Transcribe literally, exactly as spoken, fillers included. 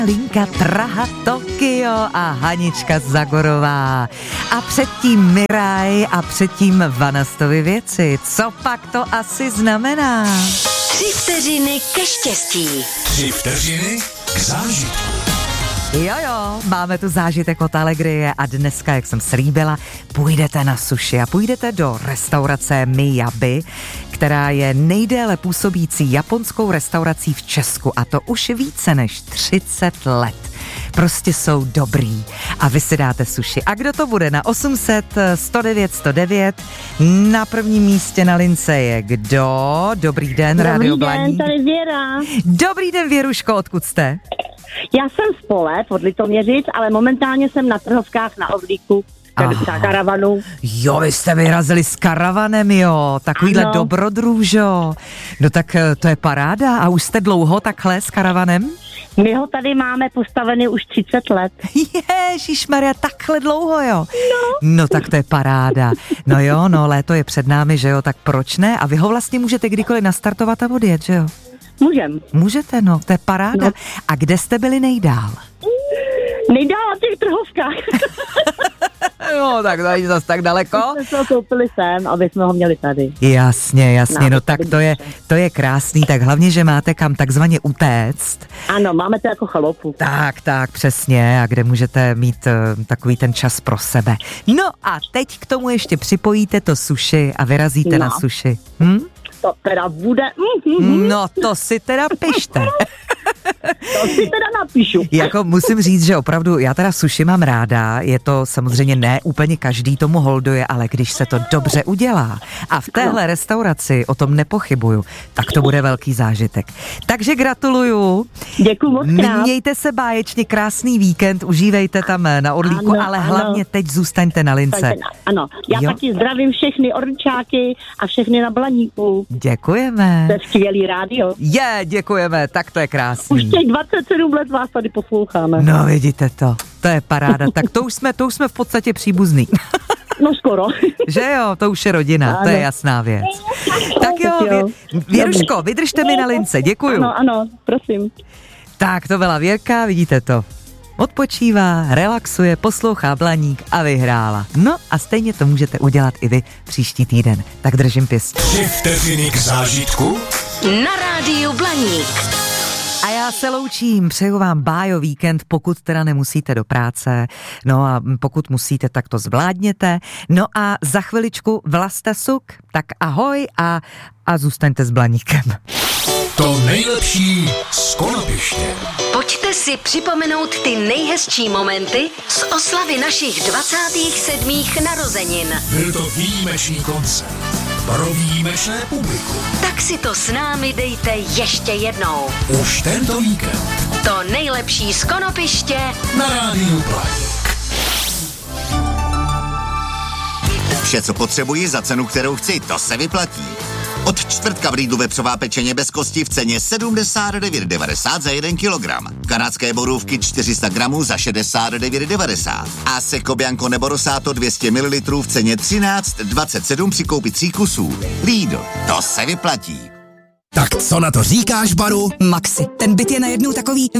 Linka Praha Tokio a Hanička Zagorová. A předtím Miraj a předtím Vanastovy věci. Co pak to asi znamená? Tři vteřiny ke štěstí. Tři vteřiny k zážitku. Jo, jo, máme tu zážitek od Alegrie a dneska, jak jsem slíbila, půjdete na sushi a půjdete do restaurace Miyabi, která je nejdéle působící japonskou restaurací v Česku a to už více než třicet let. Prostě jsou dobrý a vy si dáte sushi. A kdo to bude? Na osm set sto devět sto devět na prvním místě na lince je kdo? Dobrý den, Rádio Blaník. Dobrý den, tady Věra. Dobrý den, Věruško, odkud jste? Já jsem z Pole, od Litoměřic, ale momentálně jsem na Trhovkách na Orlíku, na karavanu. Jo, vy jste vyrazili s karavanem, jo, takovýhle ano. Dobrodružo. No tak to je paráda. A už jste dlouho takhle s karavanem? My ho tady máme postavený už třicet let. Ježišmarja, takhle dlouho, jo? No. No tak to je paráda. No jo, no léto je před námi, že jo, tak proč ne? A vy ho vlastně můžete kdykoliv nastartovat a odjet, že jo? Můžem. Můžete, no, to je paráda. No. A kde jste byli nejdál? Nejdál na těch Trhovkách. No, tak to je zase tak daleko. My jsme ho koupili sem, aby jsme ho měli tady. Jasně, jasně, no, no tak to je, to je krásný, tak hlavně, že máte kam takzvaně utéct. Ano, máme to jako chalupu. Tak, tak, přesně, a kde můžete mít uh, takový ten čas pro sebe. No a teď k tomu ještě připojíte to sushi a vyrazíte no. na sushi. Hm? To teda bude... No to si teda pište. To si teda napíšu. Jako musím říct, že opravdu já teda sushi mám ráda, je to samozřejmě ne úplně každý tomu holduje, ale když se to dobře udělá a v téhle restauraci o tom nepochybuju, tak to bude velký zážitek. Takže gratuluju. Děkuju moc krát. Mějte se báječně, krásný víkend, užívejte tam na Orlíku, ano, ale ano. hlavně teď zůstaňte na lince. Ano, já jo? taky zdravím všechny Orličáky a všechny na Blaníku. Děkujeme. To je skvělý rádio. Je, děkujeme, tak to je krásný. Už těch dvacet sedm let vás tady posloucháme. No vidíte to, to je paráda. Tak to už jsme, to už jsme v podstatě příbuzný. No skoro. Že jo, to už je rodina, ano. To je jasná věc. Tak jo, Vě, Věruško, vydržte mi na lince, děkuju. Ano, ano, prosím. Tak to byla Věrka, vidíte to. Odpočívá, relaxuje, poslouchá Blaník a vyhrála. No a stejně to můžete udělat i vy příští týden. Tak držím pěst. Tři vteřiny k zážitku na Rádiu Blaník. A já se loučím, přeju vám bájo víkend, pokud teda nemusíte do práce, no a pokud musíte, tak to zvládněte. No a za chviličku Vlasta Suk, tak ahoj a, a zůstaňte s Blaníkem. To nejlepší z Konopiště. Pojďte si připomenout ty nejhezčí momenty z oslavy našich dvacátých sedmých narozenin. Byl to výjimečný koncert pro výjimečné publikum. Tak si to s námi dejte ještě jednou. Už tento víkend. To nejlepší z Konopiště na Rádiu Blaník. Vše, co potřebuji za cenu, kterou chci, to se vyplatí. Od čtvrtka v Lidlu vepřová pečeně bez kosti v ceně sedmdesát devět devadesát za jeden kilogram. Kanadské borůvky čtyři sta gramů za šedesát devět devadesát. A Seco Bianco nebo Rosato dvě stě mililitrů v ceně třináct dvacet sedm při koupi tří kusů. Lidl, to se vyplatí. Tak co na to říkáš, Baru? Maxi, ten byt je najednou takový